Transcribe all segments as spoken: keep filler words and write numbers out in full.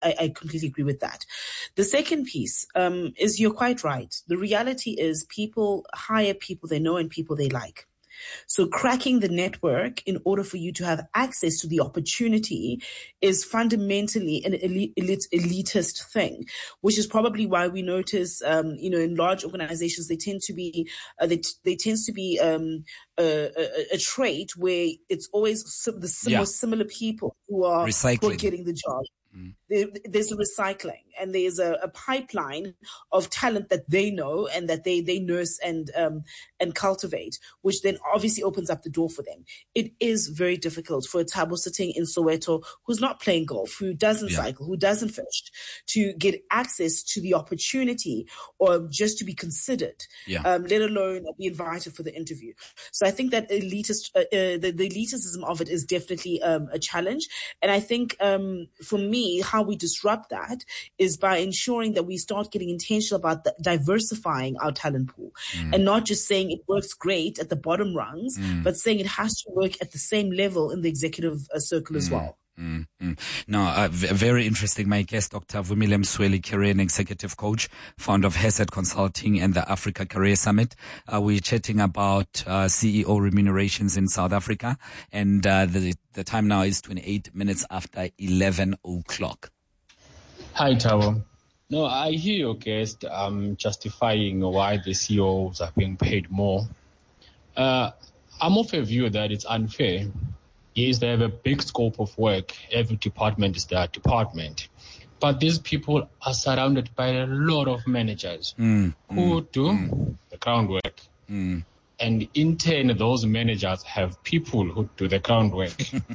I, I completely agree with that. The second piece um, is you're quite right. The reality is people hire people they know and people they like. So cracking the network in order for you to have access to the opportunity is fundamentally an elite, elite, elitist thing, which is probably why we notice, um, you know, in large organizations, they tend to be, uh, they, they tends to be um, a, a, a trait where it's always the sim- Yeah. most similar people who are, who are getting the job. Mm. There, there's a recycling and there's a, a pipeline of talent that they know and that they, they nurse and, um, and cultivate, which then obviously opens up the door for them. It is very difficult for a Thabo sitting in Soweto who's not playing golf, who doesn't yeah. cycle, who doesn't fish, to get access to the opportunity or just to be considered, yeah. um, let alone be invited for the interview. So I think that elitist, uh, uh, the, the elitism of it is definitely um, a challenge. And I think um, for me, how we disrupt that is by ensuring that we start getting intentional about the, diversifying our talent pool mm. and not just saying it works great at the bottom rungs, mm. but saying it has to work at the same level in the executive uh, circle mm. as well. Mm-hmm. No, uh, v- very interesting. My guest, Doctor Vumile Msweli, career and executive coach, founder of Hesed Consulting and the Africa Career Summit. Uh, we're chatting about uh, C E O remunerations in South Africa, and uh, the the time now is twenty-eight minutes after eleven o'clock. Hi, Thabo. No, I hear your guest um, justifying why the C E Os are being paid more. Uh, I'm of a view that it's unfair. Yes, they have a big scope of work. Every department is their department. But these people are surrounded by a lot of managers mm, who mm, do mm. the groundwork. Mm. And in turn, those managers have people who do the groundwork.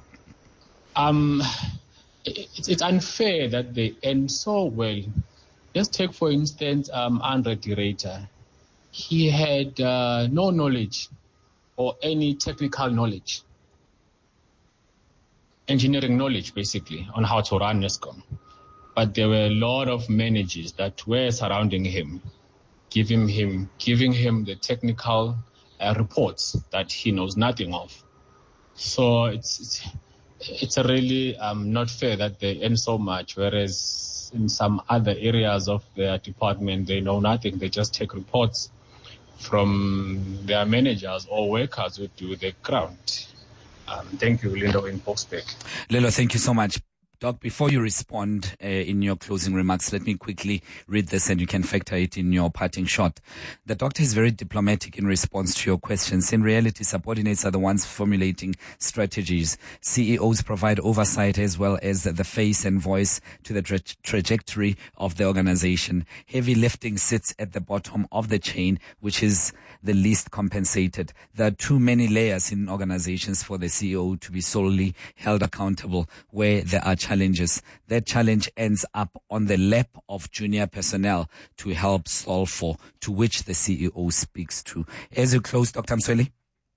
um, it's, it's unfair that they earn so well. Let's take, for instance, um, Andre Dirator. He had uh, no knowledge or any technical knowledge. Engineering knowledge, basically, on how to run Nescom. But there were a lot of managers that were surrounding him, giving him, giving him the technical uh, reports that he knows nothing of. So it's it's, it's a really um, not fair that they earn so much, whereas in some other areas of their department, they know nothing. They just take reports from their managers or workers who do the ground. Um, thank you, Lindo in Boksburg. Lelo, thank you so much. Doc, before you respond uh, in your closing remarks, let me quickly read this and you can factor it in your parting shot. The doctor is very diplomatic in response to your questions. In reality, subordinates are the ones formulating strategies. C E Os provide oversight as well as the face and voice to the tra- trajectory of the organization. Heavy lifting sits at the bottom of the chain, which is the least compensated. There are too many layers in organizations for the C E O to be solely held accountable where there are challenges. That challenge ends up on the lap of junior personnel to help solve for, to which the C E O speaks to. As you close, Doctor Msweli.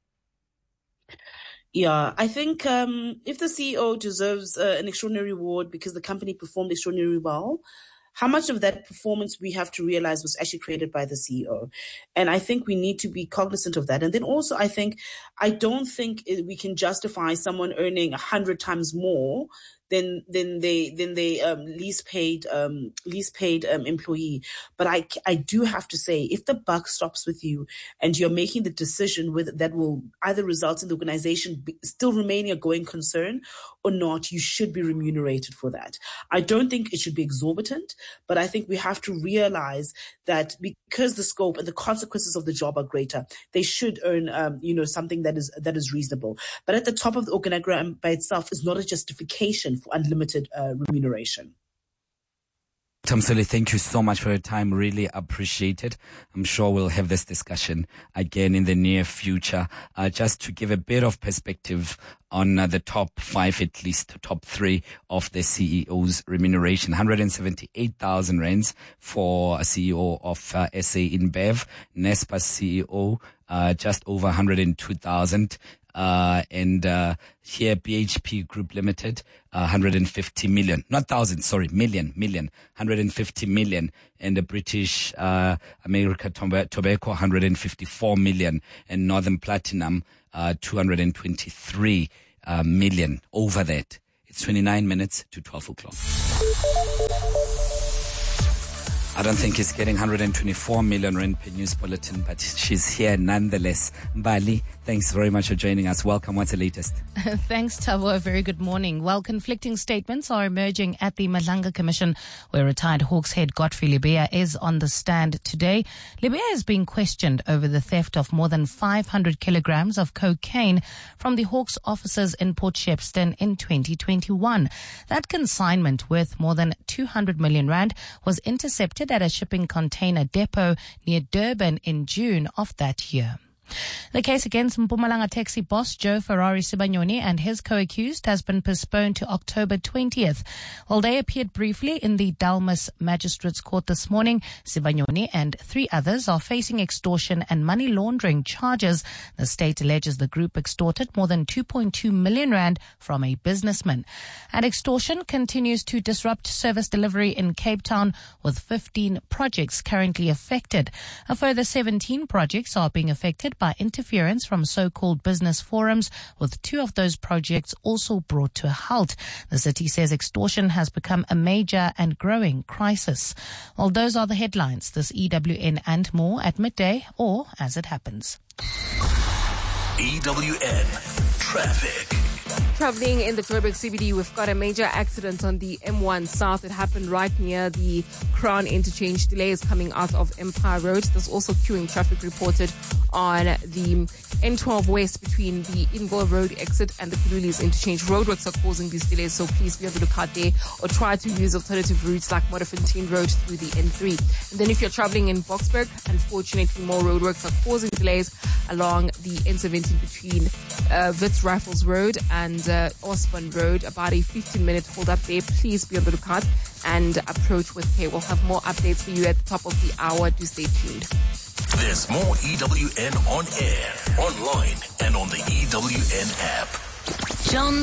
Yeah, I think um, if the C E O deserves uh, an extraordinary reward because the company performed extraordinarily well, how much of that performance we have to realize was actually created by the C E O. And I think we need to be cognizant of that. And then also, I think, I don't think we can justify someone earning a hundred times more than, than they, than they, um, least paid, um, least paid, um, employee. But I, I do have to say, if the buck stops with you and you're making the decision with that will either result in the organization be, still remaining a going concern or not, you should be remunerated for that. I don't think it should be exorbitant, but I think we have to realize that because the scope and the consequences of the job are greater, they should earn, um, you know, something that is, that is reasonable. But at the top of the organogram by itself is not a justification for unlimited uh, remuneration. Msweli, thank you so much for your time. Really appreciate it. I'm sure we'll have this discussion again in the near future. Uh, just to give a bit of perspective on uh, the top five, at least top three of the C E O's remuneration. one hundred seventy-eight thousand rands for a C E O of uh, S A InBev. Naspers C E O, uh, just over one hundred two thousand. Uh, and, uh, here B H P Group Limited, uh, one hundred fifty million, not thousand, sorry, million, million, one hundred fifty million. And the British, uh, America Tobacco, one hundred fifty-four million. And Northern Platinum, uh, two hundred twenty-three, uh, million over that. It's twenty-nine minutes to twelve o'clock. I don't think he's getting one hundred twenty-four million rand per news bulletin, but she's here nonetheless. Mbali, thanks very much for joining us. Welcome. What's the latest? Thanks, Tavo. A very good morning. Well, conflicting statements are emerging at the Madlanga Commission, where retired Hawks head Godfrey Lebeya is on the stand today. Lebeya is being questioned over the theft of more than five hundred kilograms of cocaine from the Hawks offices in Port Shepstone in twenty twenty-one. That consignment, worth more than two hundred million rand, was intercepted at a shipping container depot near Durban in June of that year. The case against Mpumalanga taxi boss Joe Ferrari Sibanyoni and his co-accused has been postponed to October twentieth. While they appeared briefly in the Dalmas Magistrates Court this morning, Sibanyoni and three others are facing extortion and money laundering charges. The state alleges the group extorted more than two point two million rand from a businessman. And extortion continues to disrupt service delivery in Cape Town, with fifteen projects currently affected. A further seventeen projects are being affected by interference from so-called business forums, with two of those projects also brought to a halt. The city says extortion has become a major and growing crisis. Well, those are the headlines. This E W N and more at midday or as it happens. E W N Traffic. Traveling in the Joburg C B D, we've got a major accident on the M one South. It happened right near the Crown Interchange. Delays coming out of Empire Road. There's also queuing traffic reported on the N twelve West between the Ingoa Road exit and the Kululis Interchange. Roadworks are causing these delays, so please be on the lookout there, or try to use alternative routes like Modderfontein Road through the N three. And then if you're traveling in Boksburg, unfortunately more roadworks are causing delays along the N seventeen between uh, Wits Rifles Road and uh, Osborne Road. About a fifteen minute hold up there. Please be on the lookout and approach with care. We'll have more updates for you at the top of the hour. Do stay tuned. There's more E W N on air, online, and on the E W N app. John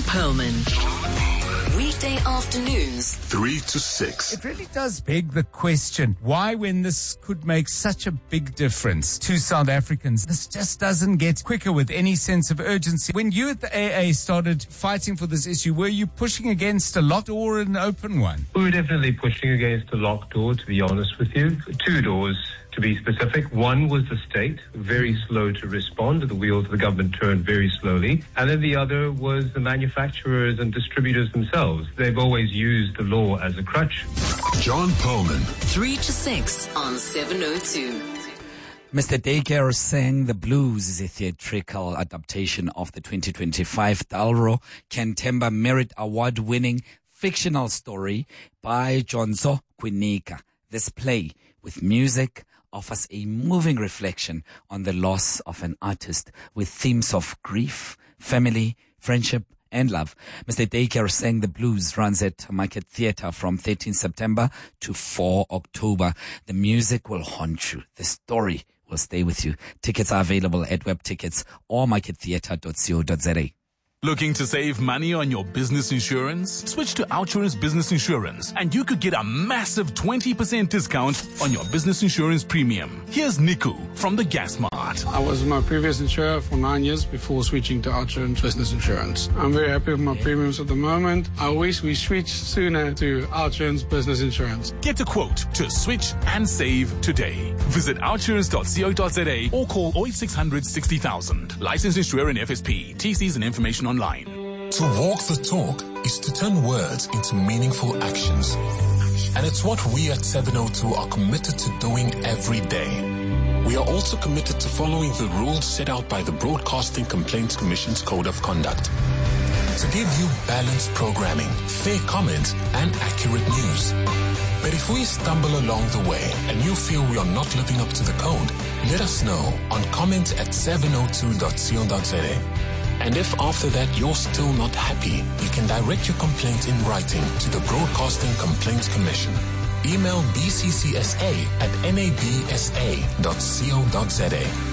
Perlman. Weekday afternoons, three to six. It really does beg the question, why, when this could make such a big difference to South Africans, this just doesn't get quicker with any sense of urgency. When you at the A A started fighting for this issue, were you pushing against a locked door or an open one? We were definitely pushing against a locked door, to be honest with you. Two doors, to be specific. One was the state, very slow to respond. The wheels of the government turned very slowly. And then the other was the manufacturers and distributors themselves. They've always used the law as a crutch. John Perlman. three to six on seven oh two. Mister Daycare Sang the Blues is a theatrical adaptation of the twenty twenty-five Dalro Kentemba Merit Award-winning fictional story by Jonzo Kwinika. This play, with music, offers a moving reflection on the loss of an artist with themes of grief, family, friendship, and love. Mister Daycare Sang the Blues runs at Market Theatre from thirteenth September to fourth October. The music will haunt you. The story will stay with you. Tickets are available at web tickets or market theatre dot co dot za. Looking to save money on your business insurance? Switch to Outsurance Business Insurance and you could get a massive twenty percent discount on your business insurance premium. Here's Niku from the Gas Mart. I was my previous insurer for nine years before switching to Outsurance Business Insurance. I'm very happy with my premiums at the moment. I wish we switched sooner to Outsurance Business Insurance. Get a quote to switch and save today. Visit outsurance dot co dot za or call oh eight six hundred sixty thousand. Licensed insurer in F S P. T Cs and information online. To walk the talk is to turn words into meaningful actions. And it's what we at seven oh two are committed to doing every day. We are also committed to following the rules set out by the Broadcasting Complaints Commission's Code of Conduct. To give you balanced programming, fair comments, and accurate news. But if we stumble along the way and you feel we are not living up to the code, let us know on comment at seven oh two dot co dot za. And if after that you're still not happy, you can direct your complaint in writing to the Broadcasting Complaints Commission. Email b c c s a at n a b s a dot co dot za.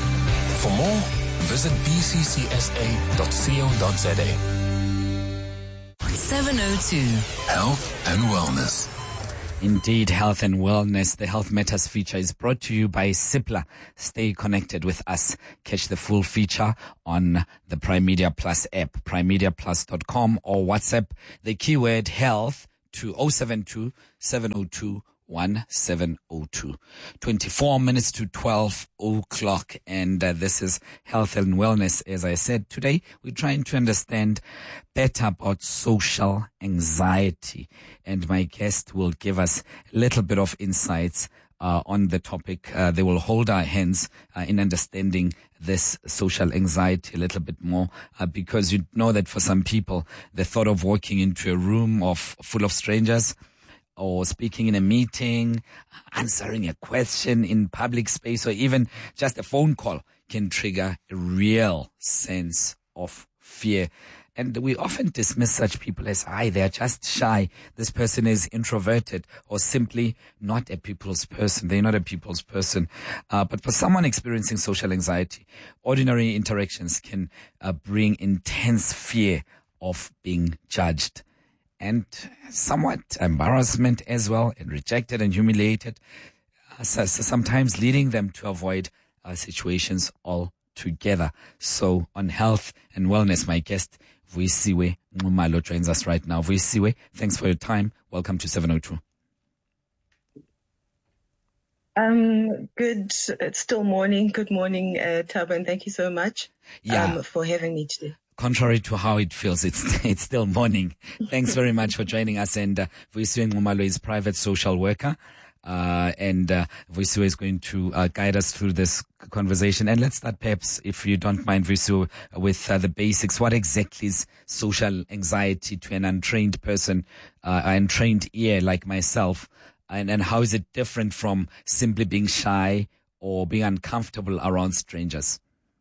For more, visit b c c s a dot co dot za. seven oh two. Health and wellness. Indeed, health and wellness. The Health Matters feature is brought to you by Cipla. Stay connected with us. Catch the full feature on the Prime Media Plus app, prime media plus dot com, or WhatsApp the keyword health to zero seven two, seven zero two, one seven zero two. twenty-four minutes to twelve o'clock. And uh, this is Health and Wellness. As I said, today we're trying to understand better about social anxiety. And my guest will give us a little bit of insights uh, on the topic. Uh, they will hold our hands uh, in understanding this social anxiety a little bit more, uh, because you know that for some people, the thought of walking into a room of full of strangers, or speaking in a meeting, answering a question in public space, or even just a phone call can trigger a real sense of fear. And we often dismiss such people as, "Hi, they're just shy. This person is introverted," or simply not a people's person. They're not a people's person. Uh, but for someone experiencing social anxiety, ordinary interactions can uh, bring intense fear of being judged, and somewhat embarrassment as well, and rejected and humiliated, uh, so, so sometimes leading them to avoid uh, situations altogether. So on Health and Wellness, my guest, Vuyisiwe Nxumalo, joins us right now. Vuyisiwe, thanks for your time. Welcome to seven oh two. Um, good, it's still morning. Good morning, uh, Thabo, and thank you so much yeah. um, for having me today. Contrary to how it feels, it's it's still morning. Thanks very much for joining us. And uh, Vuyisiwe Nxumalo is private social worker, uh, and uh, Vuyisiwe is going to uh, guide us through this conversation. And let's start, perhaps, if you don't mind, Vuyisiwe, with uh, the basics. What exactly is social anxiety to an untrained person, uh, an untrained ear like myself, and and how is it different from simply being shy or being uncomfortable around strangers?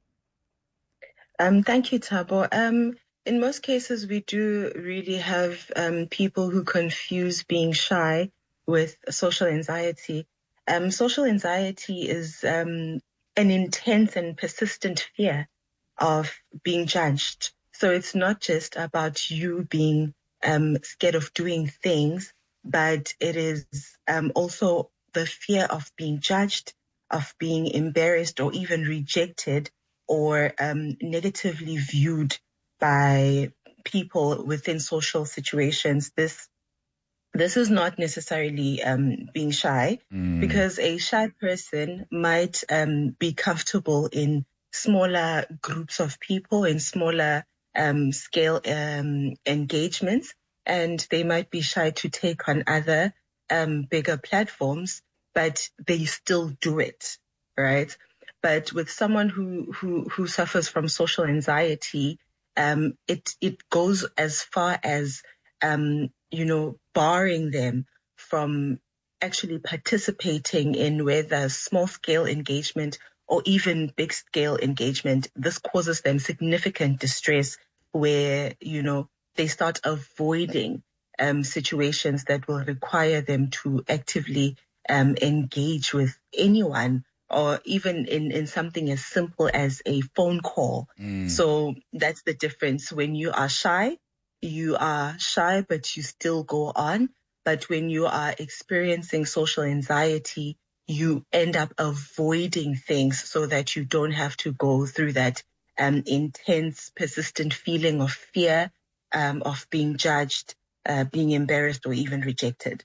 Um, thank you, Thabo. Um, in most cases, we do really have um, people who confuse being shy with social anxiety. Um, social anxiety is um, an intense and persistent fear of being judged. So it's not just about you being um, scared of doing things, but it is um, also the fear of being judged, of being embarrassed or even rejected, or um, negatively viewed by people within social situations. This this is not necessarily um, being shy, mm. because a shy person might um, be comfortable in smaller groups of people, in smaller um, scale um, engagements, and they might be shy to take on other um, bigger platforms, but they still do it, right? But with someone who, who, who suffers from social anxiety, um, it, it goes as far as, um, you know, barring them from actually participating in whether small scale engagement or even big scale engagement. This causes them significant distress where, you know, they start avoiding, um, situations that will require them to actively, um, engage with anyone, or even in, in something as simple as a phone call. Mm. So that's the difference. When you are shy, you are shy, but you still go on. But when you are experiencing social anxiety, you end up avoiding things so that you don't have to go through that um, intense, persistent feeling of fear, um, of being judged, uh, being embarrassed, or even rejected.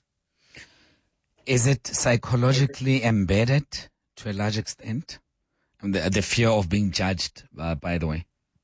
Is it psychologically embedded to a large extent? The, the fear of being judged, uh, by the way.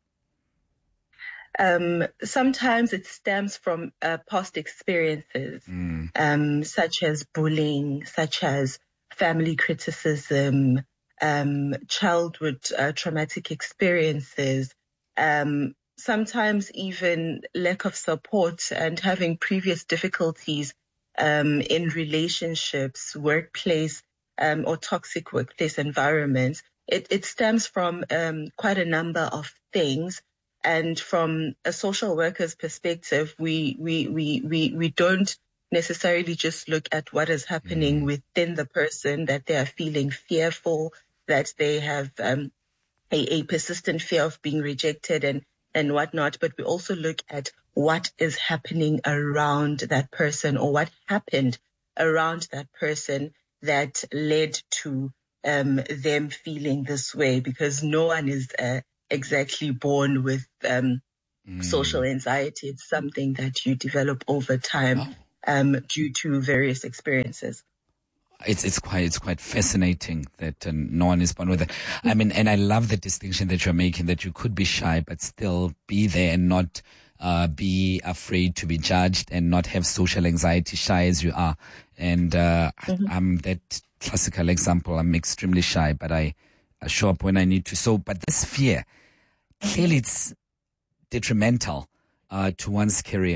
Um, sometimes it stems from uh, past experiences, mm. um, such as bullying, such as family criticism, um, childhood uh, traumatic experiences, um, sometimes even lack of support and having previous difficulties um, in relationships, workplace, Um, or toxic workplace environments. It, it stems from um, quite a number of things. And from a social worker's perspective, we we we we, we don't necessarily just look at what is happening mm. within the person, that they are feeling fearful, that they have um, a, a persistent fear of being rejected and, and whatnot. But we also look at what is happening around that person, or what happened around that person that led to um, them feeling this way, because no one is uh, exactly born with um, mm. social anxiety. It's something that you develop over time oh. um, due to various experiences. It's it's quite it's quite fascinating that uh, no one is born with it. I mean, and I love the distinction that you're making, that you could be shy but still be there and not uh, be afraid to be judged and not have social anxiety, shy as you are. And uh, mm-hmm. I'm that classical example. I'm extremely shy, but I, I show up when I need to. So, but this fear, clearly, it's detrimental uh, to one's career.